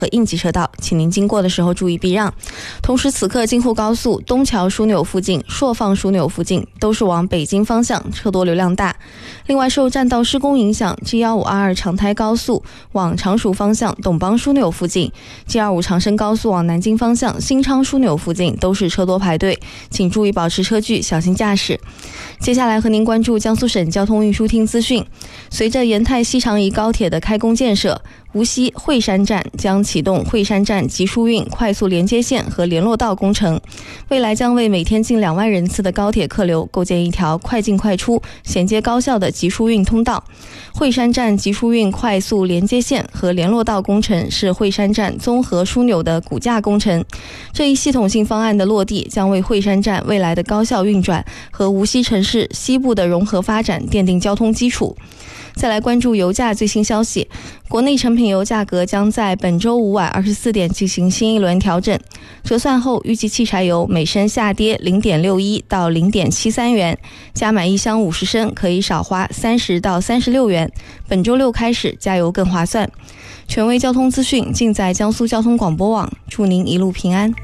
和应急车道，请您经过的时候注意避让。同时，此刻京沪高速东桥枢纽附近、朔放枢纽附近都是往北京方向，车多流量大。另外，受占道施工影响 ，G1522 长台高速往常熟方向董邦枢纽附近、G25长深高速往南京方向新昌枢纽附近都是车多排队，请注意保持车距，小心驾驶。接下来和您关注江苏省交通运输厅资讯。随着延泰西长宜高铁的开工建设，无锡惠山站将启动惠山站集疏运快速连接线和联络道工程，未来将为每天近2万人次的高铁客流构建一条快进快出、衔接高效的集疏运通道。惠山站集疏运快速连接线和联络道工程是惠山站综合枢纽的骨架工程，这一系统性方案的落地将为惠山站未来的高效运转和无锡城市西部的融合发展奠定交通基础。再来关注油价最新消息，国内成品油价格将在本周五晚24点进行新一轮调整，折算后预计汽柴油每升下跌 0.61 到 0.73 元，加满1箱50升可以少花30到36元，本周六开始加油更划算。权威交通资讯尽在江苏交通广播网，祝您一路平安。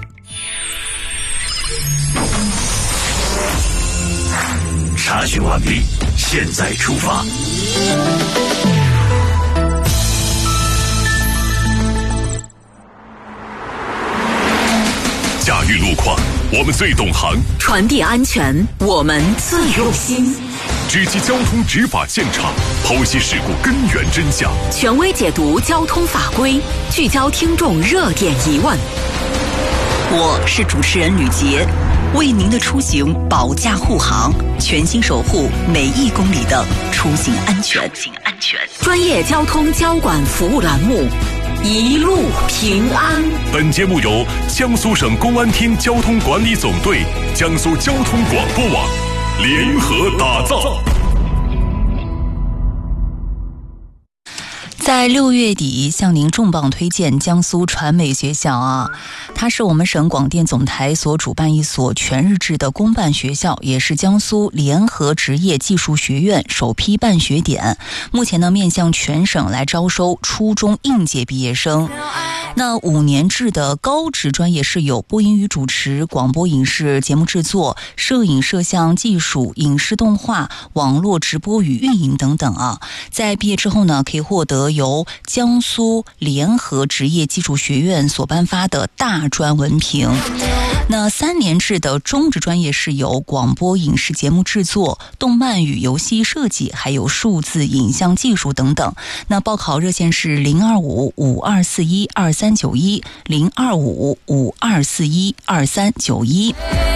查询完毕，现在出发。驾驭路况，我们最懂行； 传递安全，我们最用心。 直击交通执法现场，剖析事故根源真相， 权威解读交通法规，聚焦听众热点疑问。我是主持人吕杰，为您的出行保驾护航，全心守护每1公里的出行安全。专业交通交管服务栏目，一路平安。 本节目由江苏省公安厅交通管理总队、江苏交通广播网联合打造。 在6月底向您重磅推荐江苏传媒学校啊，它是我们省广电总台所主办一所全日制的公办学校，也是江苏联合职业技术学院首批办学点。目前呢，面向全省来招收初中应届毕业生。那5年制的高职专业是有播音与主持、广播影视节目制作、摄影摄像技术、影视动画、网络直播与运营等等啊。在毕业之后呢，可以获得由江苏联合职业技术学院所颁发的大专文凭。那3年制的中职专业是有广播影视节目制作、动漫与游戏设计，还有数字影像技术等等。那报考热线是025-5241-2391 025-5241-2391。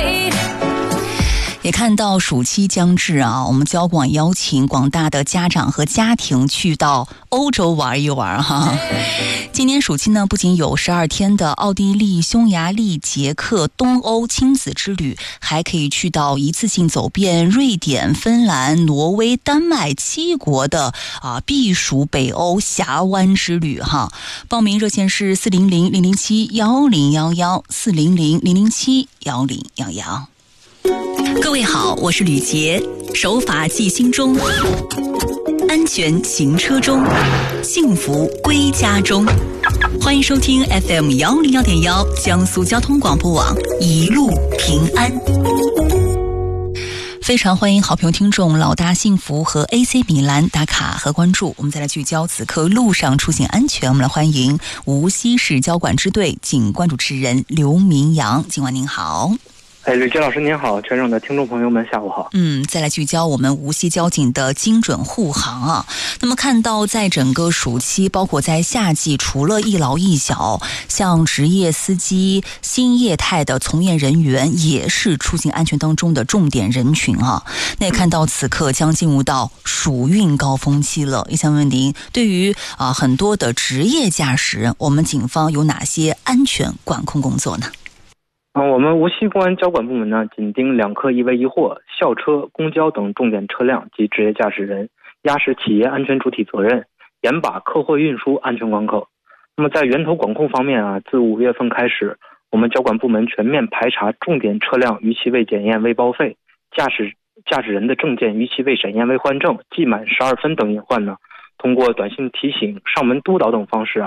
也看到暑期将至啊，我们交管邀请广大的家长和家庭去到欧洲玩一玩哈。今年暑期呢，不仅有12天的奥地利、匈牙利、捷克、东欧亲子之旅，还可以去到一次性走遍瑞典、芬兰、挪威、丹麦7国的避暑北欧峡湾之旅哈。报名热线是400-007-1011 400-007-1011。各位好，我是吕杰，守法记心中，安全行车中，幸福归家中。欢迎收听 FM101.1 江苏交通广播网，一路平安。非常欢迎好朋友听众老大幸福和 AC 米兰打卡和关注。我们再来聚焦此刻路上出行安全，我们来欢迎无锡市交管支队警官主持人刘明阳。警官您好。 吕杰老师您好，全省的听众朋友们下午好。 再来聚焦我们无锡交警的精准护航啊。那么看到在整个暑期，包括在夏季，除了一老一小，像职业司机、新业态的从业人员也是出行安全当中的重点人群啊。那也看到此刻将进入到暑运高峰期了，也想问您，对于很多的职业驾驶人，我们警方有哪些安全管控工作呢？ 我们无锡公安交管部门呢，紧盯2客1危1货、校车、公交等重点车辆及职业驾驶人，压实企业安全主体责任，严把客货运输安全关口。那么在源头管控方面自5月份开始，我们交管部门全面排查重点车辆逾期未检验未报废、驾驶人的证件逾期未审验未换证、记满12分等隐患呢，通过短信提醒、上门督导等方式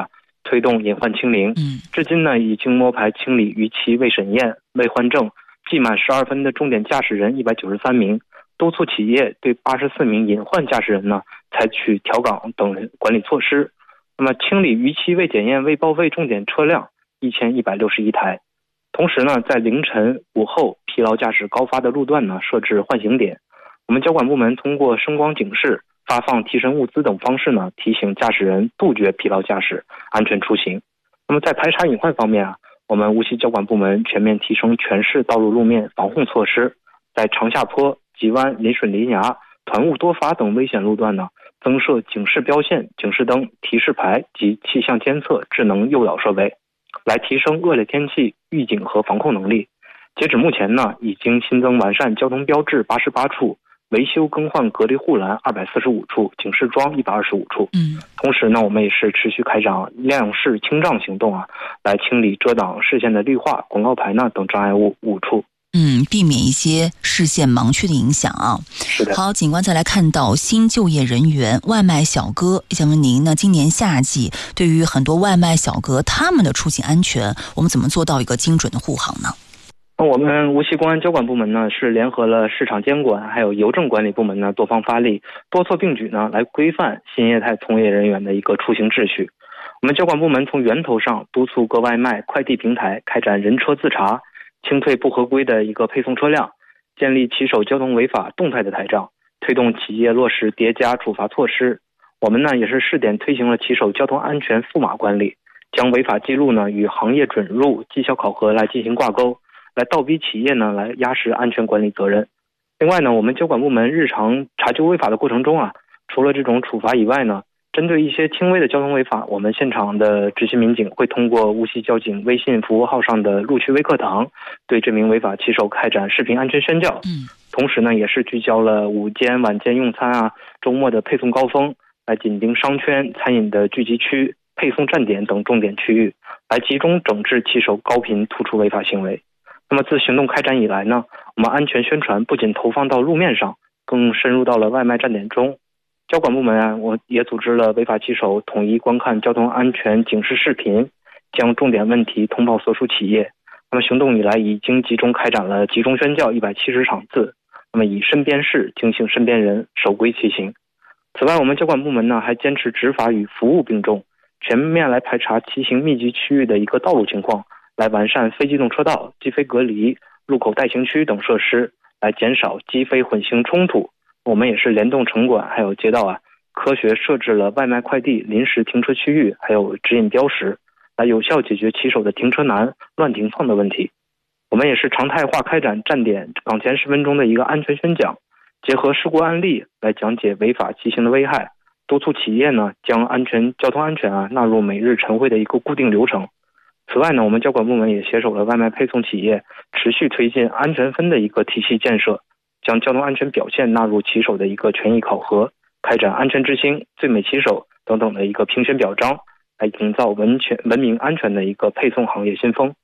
推动隐患清零。至今呢，已经摸排清理逾期未审验、未换证、记满12分的重点驾驶人193名，督促企业对84名隐患驾驶人呢采取调岗等管理措施。那么清理逾期未检验、未报废重点车辆1161台。同时呢，在凌晨、午后疲劳驾驶高发的路段呢，设置唤醒点。我们交管部门通过声光警示、发放提神物资等方式呢，提醒驾驶人杜绝疲劳驾驶，安全出行。那么在排查隐患方面啊，我们无锡交管部门全面提升全市道路路面防护措施，在长下坡、急弯、临水临崖、团雾多发等危险路段呢，增设警示标线、警示灯、提示牌及气象监测智能诱导设备，来提升恶劣天气预警和防控能力。截止目前呢，已经新增完善交通标志88处，维修更换隔离护栏245处，警示桩125处。同时呢，我们也是持续开展亮视清障行动啊，来清理遮挡视线的绿化、广告牌呢等障碍物5处。 避免一些视线盲区的影响啊。 是的。 好，警官再来看到新就业人员、外卖小哥，想问您呢，今年夏季对于很多外卖小哥他们的出行安全，我们怎么做到一个精准的护航呢？ 我们无锡公安交管部门呢，是联合了市场监管还有邮政管理部门呢，多方发力，多措并举呢，来规范新业态从业人员的一个出行秩序。我们交管部门从源头上督促各外卖、快递平台开展人车自查，清退不合规的一个配送车辆，建立骑手交通违法动态的台账，推动企业落实叠加处罚措施。我们呢也是试点推行了骑手交通安全赋码管理，将违法记录呢与行业准入、绩效考核来进行挂钩，来倒逼企业呢来压实安全管理责任。另外呢，我们交管部门日常查究违法的过程中啊，除了这种处罚以外呢，针对一些轻微的交通违法，我们现场的执勤民警会通过无锡交警微信服务号上的路区微课堂，对这名违法骑手开展视频安全宣教。同时呢，也是聚焦了午间、晚间用餐啊、周末的配送高峰，来紧盯商圈、餐饮的聚集区、配送站点等重点区域，来集中整治骑手高频突出违法行为。那么自行动开展以来呢，我们安全宣传不仅投放到路面上，更深入到了外卖站点中。交管部门啊，我也组织了违法骑手统一观看交通安全警示视频，将重点问题通报所属企业。那么行动以来，已经集中开展了集中宣教170场次，那么以身边事警醒身边人，守规骑行。此外，我们交管部门呢还坚持执法与服务并重，全面来排查骑行密集区域的一个道路情况，来完善非机动车道、机非隔离、路口待行区等设施，来减少机非混行冲突。我们也是联动城管还有街道啊，科学设置了外卖快递临时停车区域，还有指引标识，来有效解决骑手的停车难、乱停放的问题。我们也是常态化开展站点岗前10分钟的一个安全宣讲，结合事故案例来讲解违法骑行的危害，督促企业呢将交通安全啊纳入每日晨会的一个固定流程。此外呢，我们交管部门也携手了外卖配送企业，持续推进安全分的一个体系建设，将交通安全表现纳入骑手的一个权益考核，开展安全之星、最美骑手等等的一个评选表彰，来营造文明安全的一个配送行业新风。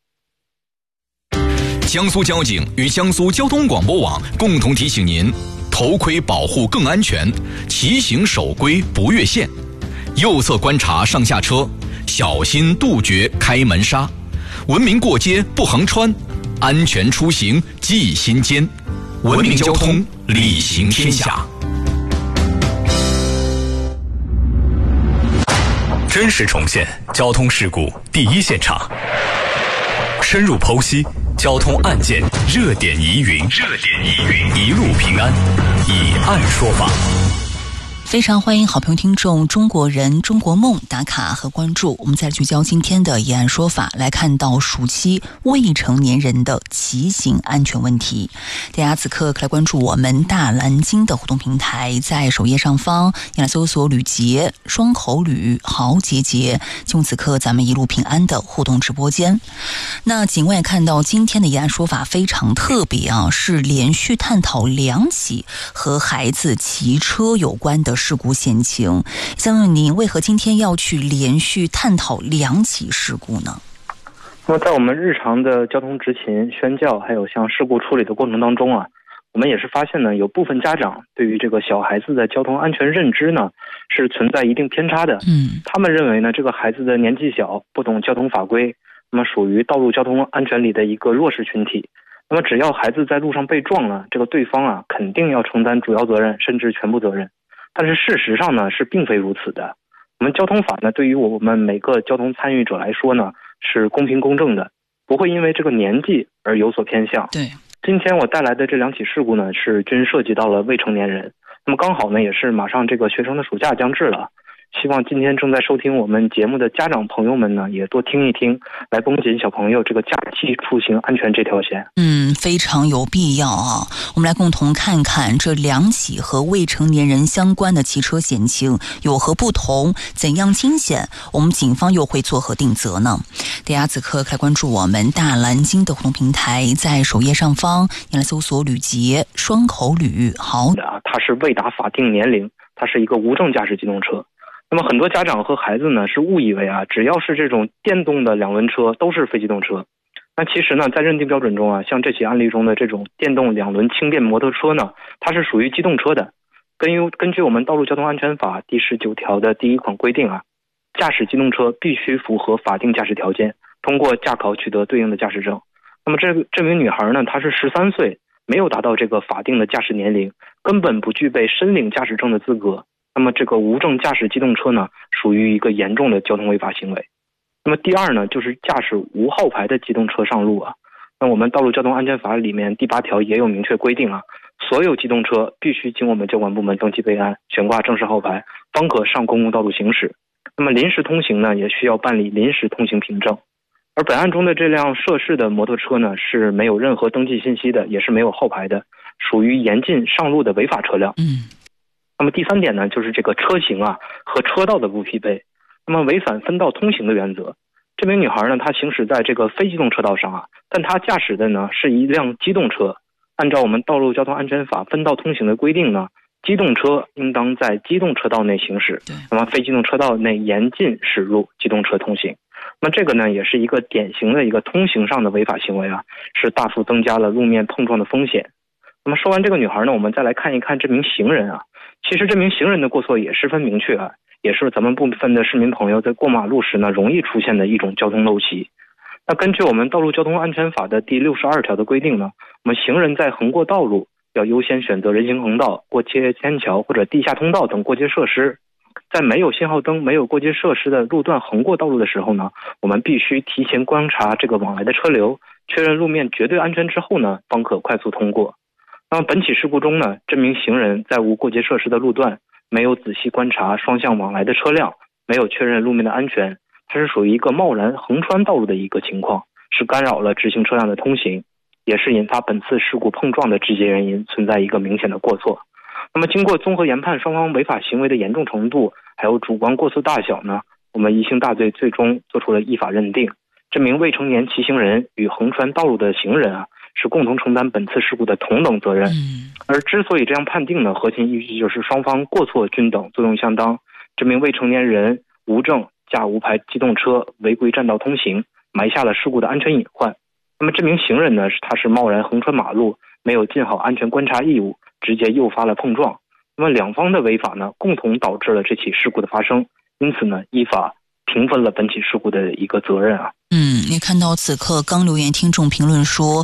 江苏交警与江苏交通广播网共同提醒您：头盔保护更安全，骑行守规不越线，右侧观察上下车，小心杜绝开门刹，文明过街不横穿，安全出行记心间，文明交通礼行天下。真实重现交通事故第一现场，深入剖析交通案件热点疑云，一路平安，以案说法。 非常欢迎好朋友听众中国人中国梦打卡和关注。我们再聚焦今天的以案说法，来看到暑期未成年人的骑行安全问题。大家此刻可来关注我们大蓝鲸的互动平台，在首页上方你来搜索吕杰、双口吕、豪杰杰，进入此刻咱们一路平安的互动直播间。那警官也看到今天的以案说法非常特别啊，是连续探讨2起和孩子骑车有关的事故现情。想问您，为何今天要去连续探讨2起事故呢？ 那么在我们日常的交通执勤、宣教还有像事故处理的过程当中啊， 我们也是发现呢，有部分家长对于这个小孩子的交通安全认知呢是存在一定偏差的。他们认为呢，这个孩子的年纪小，不懂交通法规，那么属于道路交通安全里的一个弱势群体。那么只要孩子在路上被撞了，这个对方啊肯定要承担主要责任，甚至全部责任。但是事实上呢是并非如此的。我们交通法呢对于我们每个交通参与者来说呢是公平公正的，不会因为这个年纪而有所偏向。 对， 今天我带来的这2起事故呢是均涉及到了未成年人，那么刚好呢也是马上这个学生的暑假将至了，希望今天正在收听我们节目的家长朋友们呢也多听一听，来绷紧小朋友这个假期出行安全这条线。 非常有必要啊！我们来共同看看这2起和未成年人相关的汽车险情有何不同，怎样惊险，我们警方又会作何定责呢？大家此刻来关注我们大蓝鲸的互动平台，在首页上方你来搜索吕杰双口吕。好， 它是未达法定年龄，它是一个无证驾驶机动车。那么很多家长和孩子呢是误以为啊，只要是这种电动的2轮车都是非机动车。那其实呢，在认定标准中啊，像这起案例中的这种电动2轮轻便摩托车呢，它是属于机动车的。根据我们道路交通安全法第19条的第1款规定啊，驾驶机动车必须符合法定驾驶条件，通过驾考取得对应的驾驶证。那么这名女孩呢，她是13岁，没有达到这个法定的驾驶年龄，根本不具备申领驾驶证的资格。那么这个无证驾驶机动车呢，属于一个严重的交通违法行为。那么第2呢，就是驾驶无号牌的机动车上路啊。那我们道路交通安全法里面第8条也有明确规定啊，所有机动车必须经我们交管部门登记备案，悬挂正式号牌，方可上公共道路行驶。那么临时通行呢，也需要办理临时通行凭证。而本案中的这辆涉事的摩托车呢，是没有任何登记信息的，也是没有号牌的，属于严禁上路的违法车辆。那么第3点呢，就是这个车型啊和车道的不匹配，那么违反分道通行的原则。这名女孩呢，她行驶在这个非机动车道上啊，但她驾驶的呢是一辆机动车。按照我们道路交通安全法分道通行的规定呢，机动车应当在机动车道内行驶，那么非机动车道内严禁驶入机动车通行。那这个呢也是一个典型的一个通行上的违法行为啊，是大幅增加了路面碰撞的风险。那么说完这个女孩呢，我们再来看一看这名行人啊。其实这名行人的过错也十分明确啊，也是咱们部分的市民朋友在过马路时呢容易出现的一种交通陋习。那根据我们道路交通安全法的第62条的规定呢，我们行人在横过道路要优先选择人行横道、过街天桥或者地下通道等过街设施。在没有信号灯、没有过街设施的路段横过道路的时候呢，我们必须提前观察这个往来的车流，确认路面绝对安全之后呢，方可快速通过。那么本起事故中呢，这名行人在无过街设施的路段，没有仔细观察双向往来的车辆，没有确认路面的安全，它是属于一个贸然横穿道路的一个情况，是干扰了直行车辆的通行，也是引发本次事故碰撞的直接原因，存在一个明显的过错。那么经过综合研判双方违法行为的严重程度，还有主观过错大小呢，我们一性大罪最终做出了依法认定，这名未成年骑行人与横穿道路的行人啊，是共同承担本次事故的同等责任。而之所以这样判定呢，核心依据就是双方过错均等，作用相当。这名未成年人无证驾无牌机动车违规占道通行，埋下了事故的安全隐患。那么这名行人呢，他是贸然横穿马路，没有尽好安全观察义务，直接诱发了碰撞。那么两方的违法呢，共同导致了这起事故的发生，因此呢，依法平分了本起事故的一个责任啊。 你看到此刻刚留言听众评论说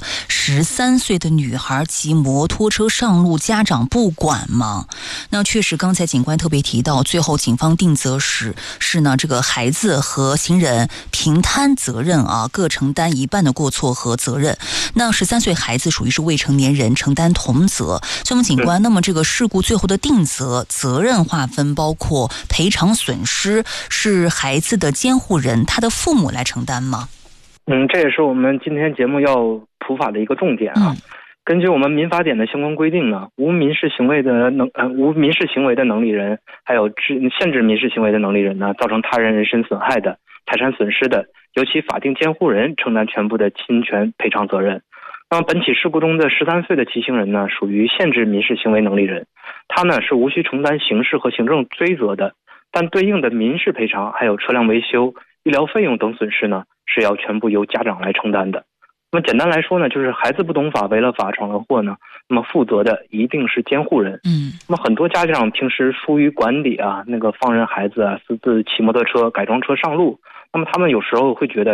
13岁的女孩骑摩托车上路，家长不管吗？那确实刚才警官特别提到，最后警方定责时是呢，这个孩子和行人平摊责任啊，各承担一半的过错和责任。那13岁孩子属于是未成年人，承担同责。所以我们警官，那么这个事故最后的定责任划分包括赔偿损失是孩子的监护人他的父母来承担吗？ 这也是我们今天节目要普法的一个重点啊。根据我们民法典的相关规定呢，无民事行为的能力人，还有限制民事行为的能力人呢，造成他人人身损害的、财产损失的，由其法定监护人承担全部的侵权赔偿责任。那么本起事故中的13岁的骑行人呢，属于限制民事行为能力人，他呢是无需承担刑事和行政追责的，但对应的民事赔偿还有车辆维修、医疗费用等损失呢，是要全部由家长来承担的。那那么简单来说呢，就是孩子不懂法，违了法闯了祸呢，那么负责的一定是监护人。那么很多家长平时疏于管理啊，放任孩子啊私自骑摩托车、改装车上路，那么他们有时候会觉得